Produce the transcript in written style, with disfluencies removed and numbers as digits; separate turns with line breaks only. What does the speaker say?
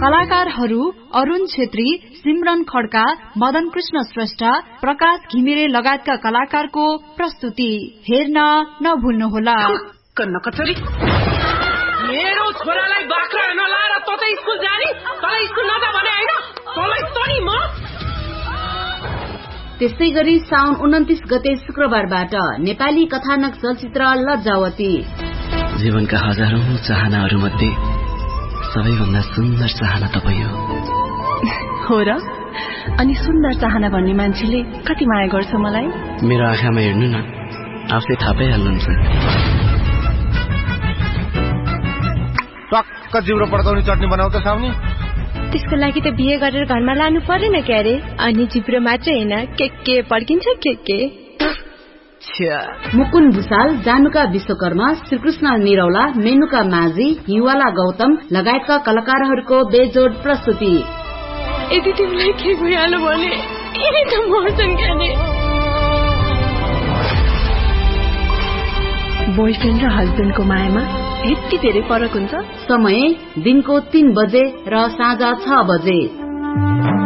कलाकारहरू अरुण छेत्री, सिमरन खड्का, मदन कृष्ण श्रेष्ठ, प्रकाश घिमिरे लगायतका कलाकारको प्रस्तुति हेर्न नभुल्नुहोला।
मेरो छोरालाई बाख्रा नलाएर ततै स्कुल जाने, तँलाई स्कुल नजा भने हैन, तँलाई तनी म।
त्यस्तै गरी साउन 29 गते शुक्रबारबाट नेपाली कथानक चलचित्र लज्जावती।
जीवनका हजारौं चाहनाहरू मध्ये सबैभन्दा सुन्दर चाहना तपाईँ
हो र? अनि सुन्दर चाहना भन्ने मान्छेले कति माया गर्छ मलाई?
मेरो आँखामा हेर्नु न, आफै थाहा पाइहाल्नुहुन्छ।
टक्क जिब्रो पड्काउने चटनी बनाऊ त साउनी।
त्यसको लागि त बिहे गरेर घरमा लानु परेन क्यारे? अनि जिब्रो मात्रै हैन, के पड्किन्छ के।
मुकुन भुसाल, जानुका विश्वकर्मा, श्रीकृष्ण निरौला, मेनुका माझी, हिवाला गौतम लगायतका कलाकारहरूको बेजोड प्रस्तुति।
यदि तिमीलाई के भइहाल्यो भने यही त मर्छन् क्यारे।
बोयफ्रेन्ड र हस्बेन्डको मायामा यति धेरै फरक हुन्छ।
समय दिनको 3 बजे र साँझ 6 बजे।